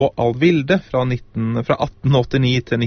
og Alvilde fra 1889 til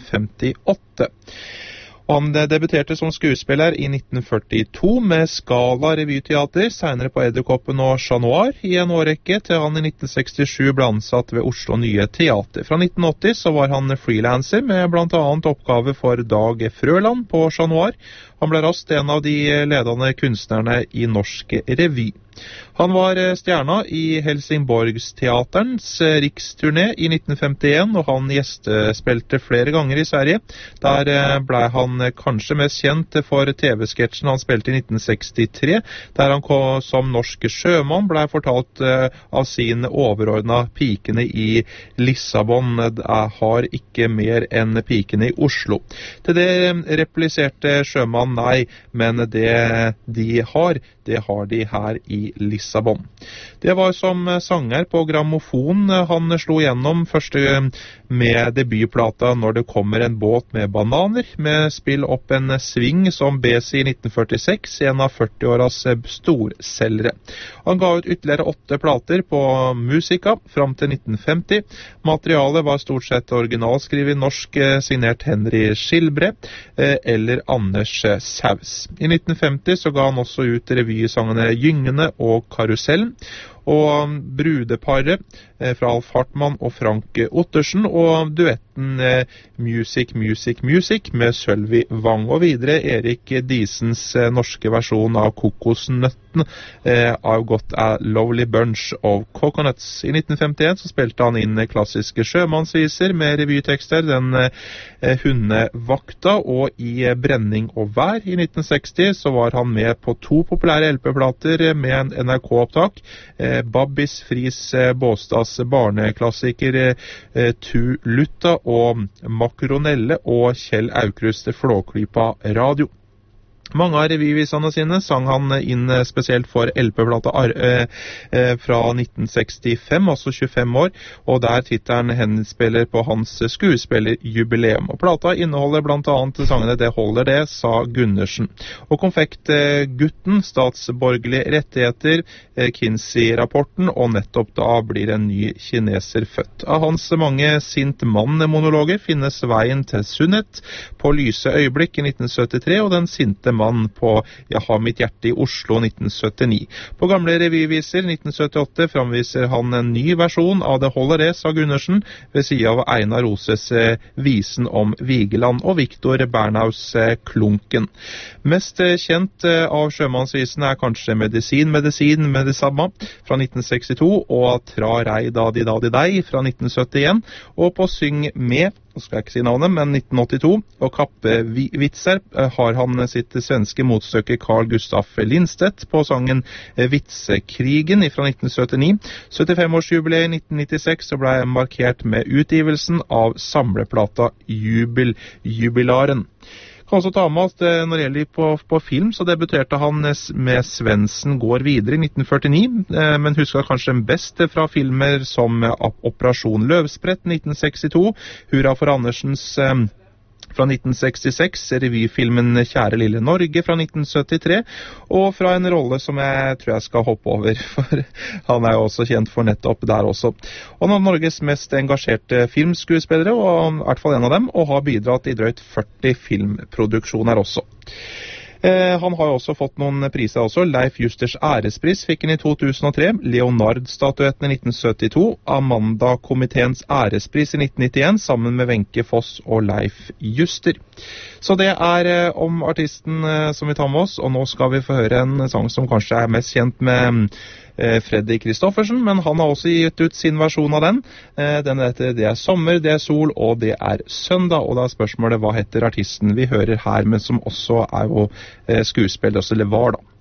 1958. Og han debuterte som skuespiller i 1942 med Skala revyteater, senere på Edderkoppen og Chat Noir i en årrekke, til han i 1967 ble ansatt ved Oslo Nye Teater. Fra 1980 så var han freelancer med blant annet oppgave for Dag Frøland på Chat Noir. Han ble raskt en av de ledende kunstnerne i norsk revy. Han var stjerna i Helsingborgsteaterens riksturné i 1951, og han gjestespilte flere ganger i Sverige. Der ble han kanskje mest kjent for TV-sketsjen han spilte i 1963, der han som norsk sjømann ble fortalt av sin overordna pikene i Lissabon. Jeg har ikke mer enn pikene i Oslo. Til det repliserte sjømann nei, men det de har de her i Lissabon. Det var som sanger på grammofon han slo gjennom første med debutplata Når det kommer en båt med bananer, med spill opp en sving som BC i 1946, en av 40-åras storselgere. Han ga ut ytterligere 8 plater på Musica fram til 1950. Materialet var stort sett originalskrevet norsk, signert Henry Skilbre eller Anders Saus. I 1950 så ga han også ut revysangene Gyngende og Karusellen, og brudeparet fra Alf Hartmann og Frank Ottersen, og duetten Music, Music, Music med Sølvi Wang, og videre Erik Disens norske versjon av Kokosnøtten, I've Got a Lovely Bunch of Coconuts. I 1951 så spilte han inn klassiske sjømannsviser med revytekster, Den hundevakta og I Brenning og Vær. I 1960 så var han med på 2 populære LP-plater med en NRK-opptak, Babbis Friis Båstads barneklassiker Tu Lutta og Makronelle og Kjell Aukrust Flåklypa Radio. Mange av revyvisene sine sang han inn spesielt for LP-plata fra 1965, altså 25 år, og der tittelen henspiller på hans skuespillerjubileum. Og plata inneholder blant annet sangene Det holder det, sa Gundersen. Og Konfektgutten, Statsborgerlige rettigheter, Kinsey-rapporten, og nettopp da blir en ny kineser født. Av hans mange sint mann-monologer finnes Veien til Sunnhet, På lyse øyeblikk i 1973, og Den sinte mann på Jeg har mitt hjerte i Oslo 1979. På gamle revyviser 1978 framviser han en ny versjon av Det holder det, sa Gundersen, ved siden av Einar Roses Visen om Vigeland og Victor Bernhaus Klunken. Mest kjent av sjømannsvisen er kanskje Medisin med det samme fra 1962, og Tra rei da di deg fra 1971, og på Syng med, nå skal jeg ikke si navnet, men 1982, og Kappevitser har han sitt svenske motstykke Carl Gustaf Lindstedt på sangen Vitsekrigen fra 1979. 75-årsjubileet i 1996 så ble markert med utgivelsen av samleplata Jubilaren. Kan også ta med at når det gjelder på film, så debuterte han med Svendsen går videre i 1949, men husker kanskje best fra filmer som Operasjon Løvsprett 1962, Hurra for Andersens fra 1966, revyfilmen Kjære lille Norge fra 1973, og fra en rolle som jeg tror jeg skal hoppe over, for han er jo også kjent for nettopp der også. Og han er Norges mest engasjerte filmskuespillere, og i hvert fall en av dem, og har bidratt i drøyt 40 filmproduksjoner også. Han har jo også fått noen priser også. Leif Justers ærespris fikk han i 2003, Leonard-statuetten i 1972, Amanda-komiteens ærespris i 1991, sammen med Wenche Foss og Leif Juster. Så det er om artisten som vi tar med oss, og nå skal vi få høre en sang som kanskje er mest kjent med Freddy Kristoffersen, men han har også gitt ut sin versjon av den. Den heter Det er sommer, det er sol, og det er søndag, og da er spørsmålet hva heter artisten vi hører her, men som også er jo skuespiller, eller var da.